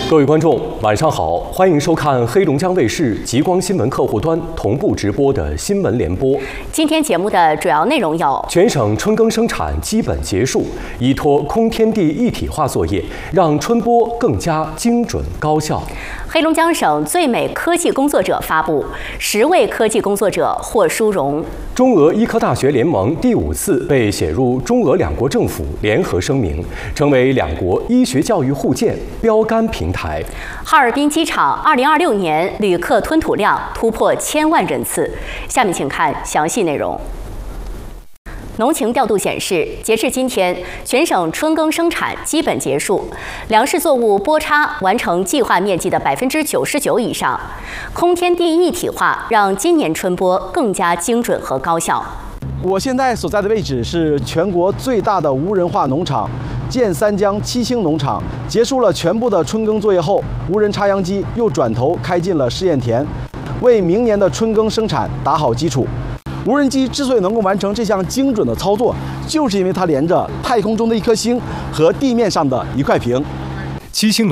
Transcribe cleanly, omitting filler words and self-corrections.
各位观众，晚上好，欢迎收看黑龙江卫视极光新闻客户端同步直播的新闻联播。 今天节目的主要内容有： 全省春耕生产基本结束，依托空天地一体化作业，让春播更加精准高效。 黑龙江省最美科技工作者发布，10位科技工作者获殊荣。 中俄医科大学联盟第5次被写入中俄两国政府联合声明，成为两国医学教育互鉴标杆平台。 哈尔滨机场2026年旅客吞吐量突破1000万人次。下面请看详细内容。农情调度显示，截至今天，全省春耕生产基本结束，粮食作物播插完成计划面积的99%以上。空天地一体化让今年春播更加精准和高效。 我现在所在的位置是全国最大的无人化农场建三江七星农场。结束了全部的春耕作业后，无人插秧机又转头开进了试验田，为明年的春耕生产打好基础。无人机之所以能够完成这项精准的操作，就是因为它连着太空中的一颗星和地面上的一块屏。 七星